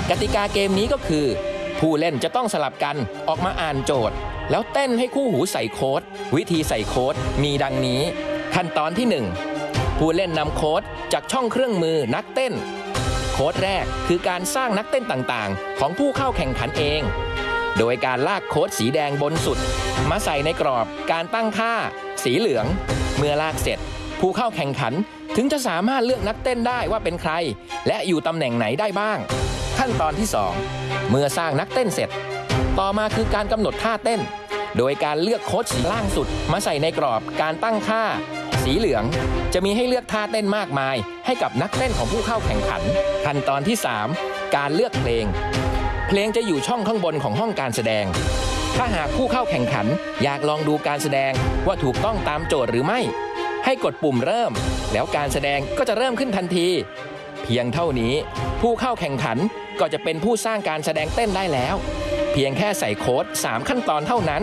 กติกาเกมนี้ก็คือผู้เล่นจะต้องสลับกันออกมาอ่านโจทย์แล้วเต้นให้คู่หูใส่โค้ดวิธีใส่โค้ดมีดังนี้ขั้นตอนที่ 1ผู้เล่นนำโค้ดจากช่องเครื่องมือนักเต้นโค้ดแรกคือการสร้างนักเต้นต่างๆของผู้เข้าแข่งขันเองโดยการลากโค้ดสีแดงบนสุดมาใส่ในกรอบการตั้งค่าสีเหลืองเมื่อลากเสร็จผู้เข้าแข่งขันถึงจะสามารถเลือกนักเต้นได้ว่าเป็นใครและอยู่ตำแหน่งไหนได้บ้างขั้นตอนที่ 2เมื่อสร้างนักเต้นเสร็จต่อมาคือการกำหนดท่าเต้นโดยการเลือกโค้ดสีล่างสุดมาใส่ในกรอบการตั้งค่าสีเหลืองจะมีให้เลือกท่าเต้นมากมายให้กับนักเต้นของผู้เข้าแข่งขันขั้นตอนที่ 3การเลือกเพลงจะอยู่ช่องข้างบนของห้องการแสดงถ้าหากผู้เข้าแข่งขันอยากลองดูการแสดงว่าถูกต้องตามโจทย์หรือไม่ให้กดปุ่มเริ่มแล้วการแสดงก็จะเริ่มขึ้นทันทีเพียงเท่านี้ผู้เข้าแข่งขันก็จะเป็นผู้สร้างการแสดงเต้นได้แล้วเพียงแค่ใส่โค้ด3ขั้นตอนเท่านั้น